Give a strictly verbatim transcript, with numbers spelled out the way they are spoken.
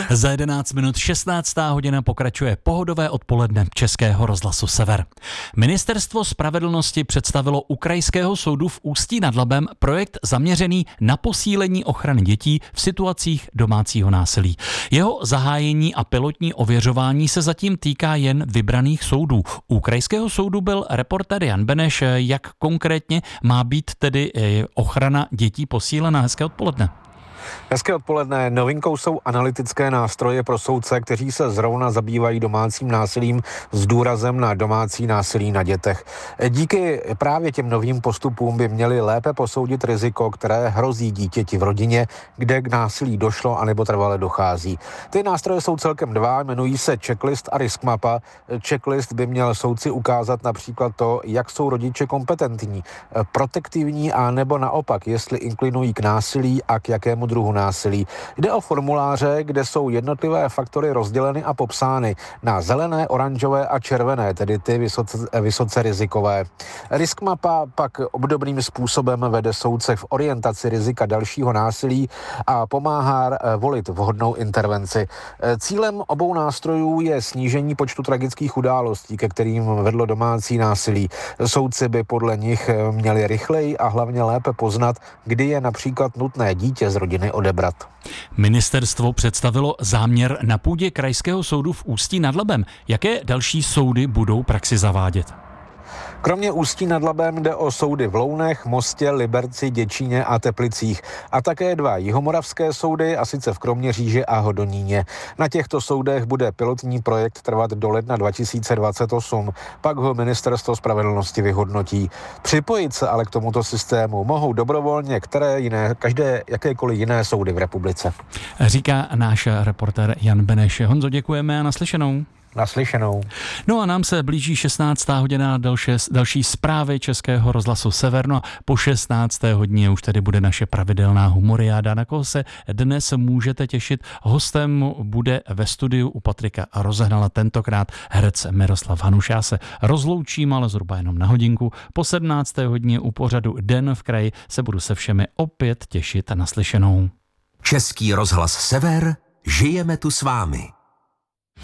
Za jedenáct minut šestnáctá hodina pokračuje pohodové odpoledne Českého rozhlasu Sever. Ministerstvo spravedlnosti představilo u Krajského soudu v Ústí nad Labem projekt zaměřený na posílení ochrany dětí v situacích domácího násilí. Jeho zahájení a pilotní ověřování se zatím týká jen vybraných soudů. U Krajského soudu byl reportér Jan Beneš. Jak konkrétně má být tedy ochrana dětí posílena? Hezké odpoledne. Hezké odpoledne. Novinkou jsou analytické nástroje pro soudce, kteří se zrovna zabývají domácím násilím s důrazem na domácí násilí na dětech. Díky právě těm novým postupům by měli lépe posoudit riziko, které hrozí dítěti v rodině, kde k násilí došlo anebo trvale dochází. Ty nástroje jsou celkem dva, jmenují se checklist a risk mapa. Checklist by měl soudci ukázat například to, jak jsou rodiče kompetentní, protektivní a nebo naopak, jestli inklinují k násilí a k jakému druhu násilí. Jde o formuláře, kde jsou jednotlivé faktory rozděleny a popsány na zelené, oranžové a červené, tedy ty vysoce, vysoce rizikové. Risk mapa pak obdobným způsobem vede soudce v orientaci rizika dalšího násilí a pomáhá volit vhodnou intervenci. Cílem obou nástrojů je snížení počtu tragických událostí, ke kterým vedlo domácí násilí. Soudci by podle nich měli rychleji a hlavně lépe poznat, kdy je například nutné dítě z rodiny odebrat. Ministerstvo představilo záměr na půdě Krajského soudu v Ústí nad Labem. Jaké další soudy budou praxi zavádět? Kromě Ústí nad Labem jde o soudy v Lounech, Mostě, Liberci, Děčíně a Teplicích a také dva jihomoravské soudy, a sice v Kroměříži a Hodoníně. Na těchto soudech bude pilotní projekt trvat do ledna dva tisíce dvacet osm, pak ho Ministerstvo spravedlnosti vyhodnotí. Připojit se ale k tomuto systému mohou dobrovolně které jiné, každé jakékoliv jiné soudy v republice. Říká náš reportér Jan Beneš. Honzo, děkujeme a naslyšenou. Naslyšenou. No a nám se blíží šestnáctá hodina, další, další zprávy Českého rozhlasu Sever. No a po šestnácté hodině už tady bude naše pravidelná humoriáda, na koho se dnes můžete těšit. Hostem bude ve studiu u Patrika Rozehnala tentokrát herec Miroslav Hanuš. Já se rozloučím, ale zhruba jenom na hodinku. Po sedmnácté hodině u pořadu Den v kraji se budu se všemi opět těšit a naslyšenou. Český rozhlas Sever, žijeme tu s vámi.